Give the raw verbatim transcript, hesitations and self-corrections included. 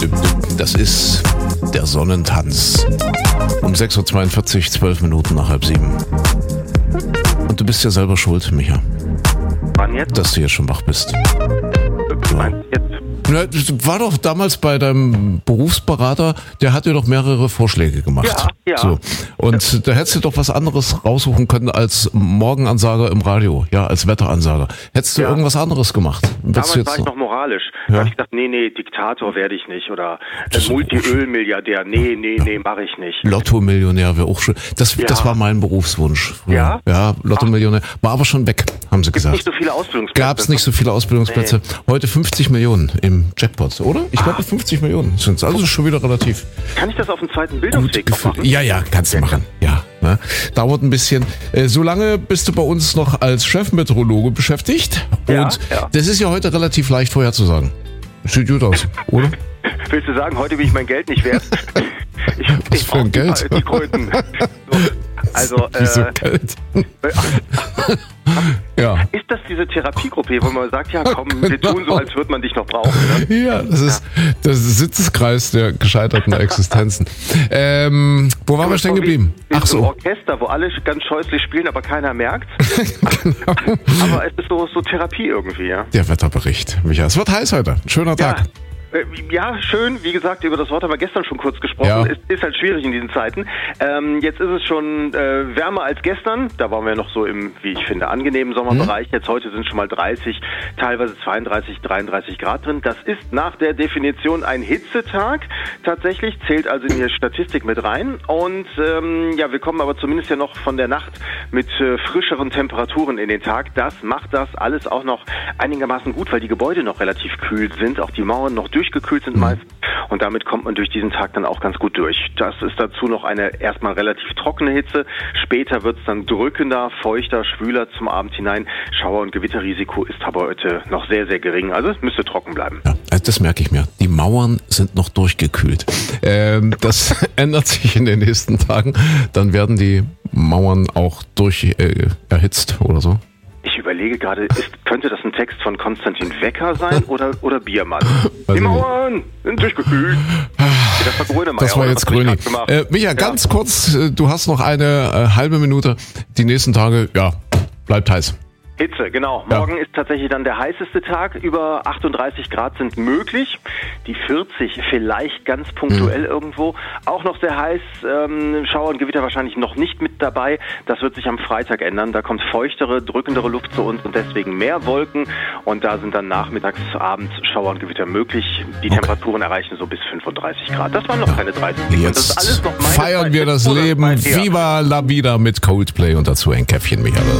Das ist der Sonnentanz. Um sechs Uhr zweiundvierzig, zwölf Minuten nach halb sieben. Und du bist ja selber schuld, Micha. Wann jetzt? Dass du jetzt schon wach bist. Du meinst jetzt? Ja, das war doch damals bei deinem Berufsberater, der hat dir doch mehrere Vorschläge gemacht. Ja, ja. So. Und ja. Da hättest du doch was anderes raussuchen können als Morgenansager im Radio, ja, als Wetteransager. Hättest du ja. irgendwas anderes gemacht? Damals war ich noch moralisch. Ja. Da habe ich gedacht, nee, nee, Diktator werde ich nicht. Oder Multi-Öl-Milliardär, nee, nee, nee, mache ich nicht. Lotto-Millionär wäre auch schön. Das, ja. das war mein Berufswunsch. Früher. Ja? Ja, Lotto-Millionär. War aber schon weg, haben sie Gibt's gesagt. Nicht so viele Ausbildungsplätze. Gab es nicht so viele Ausbildungsplätze. Nee. Heute fünfzig Millionen im Jackpot, oder? Ich glaube ah. fünfzig Millionen sind es. Also schon wieder relativ. Kann ich das auf dem zweiten Bildungsweg machen? Ja, ja, kannst du machen. Ja, ne? Dauert ein bisschen. Äh, solange bist du bei uns noch als Chefmeteorologe beschäftigt. Ja, und ja. das ist ja heute relativ leicht vorherzusagen. Sieht gut aus, oder? Willst du sagen, heute bin ich mein Geld nicht wert? Ich, Was ich für ein Geld? Die, die Kröten. So, also, Wieso äh, Geld? Ja. Ist das diese Therapiegruppe, wo man sagt, ja komm, wir genau. tun so, als würde man dich noch brauchen? Ne? Ja, das ist der Sitzkreis der gescheiterten Existenzen. Ähm, wo waren wir stehen geblieben? Wie, wie Ach so. so. Ein Orchester, wo alle ganz scheußlich spielen, aber keiner merkt. Genau. Aber es ist so, so Therapie irgendwie, ja. Der Wetterbericht, Micha. Es wird heiß heute. Ein schöner Tag. Ja. Ja, schön. Wie gesagt, über das Wort haben wir gestern schon kurz gesprochen. Ja. Es ist halt schwierig in diesen Zeiten. Ähm, jetzt ist es schon äh, wärmer als gestern. Da waren wir noch so im, wie ich finde, angenehmen Sommerbereich. Mhm. Jetzt heute sind schon mal dreißig, teilweise zweiunddreißig, dreiunddreißig Grad drin. Das ist nach der Definition ein Hitzetag. Tatsächlich zählt also in die Statistik mit rein. Und ähm, ja, wir kommen aber zumindest ja noch von der Nacht mit äh, frischeren Temperaturen in den Tag. Das macht das alles auch noch einigermaßen gut, weil die Gebäude noch relativ kühl sind. Auch die Mauern noch durchgekühlt sind meist und damit kommt man durch diesen Tag dann auch ganz gut durch. Das ist dazu noch eine erstmal relativ trockene Hitze. Später wird es dann drückender, feuchter, schwüler zum Abend hinein. Schauer- und Gewitterrisiko ist aber heute noch sehr, sehr gering. Also es müsste trocken bleiben. Ja, das merke ich mir. Die Mauern sind noch durchgekühlt. Ähm, das ändert sich in den nächsten Tagen. Dann werden die Mauern auch durch äh, erhitzt oder so. Ich überlege gerade, ist, könnte das ein Text von Konstantin Wecker sein oder, oder Biermann? Die Mauern sind durchgekühlt. Das war Grönemeyer. Das war jetzt Gröni. Äh, Micha, ja. ganz kurz, du hast noch eine äh, halbe Minute. Die nächsten Tage, ja, bleibt heiß. Hitze, genau. Morgen ja. ist tatsächlich dann der heißeste Tag. Über achtunddreißig Grad sind möglich. Die vierzig vielleicht ganz punktuell mhm. irgendwo. Auch noch sehr heiß. Ähm, Schauer und Gewitter wahrscheinlich noch nicht mit dabei. Das wird sich am Freitag ändern. Da kommt feuchtere, drückendere Luft zu uns und deswegen mehr Wolken. Und da sind dann nachmittags, abends Schauer und Gewitter möglich. Die okay. Temperaturen erreichen so bis fünfunddreißig Grad. Das waren noch keine dreißig. Jetzt das ist alles noch meine feiern Zeit. Wir das Leben. Viva la vida mit Coldplay und dazu ein Käffchen, Michael.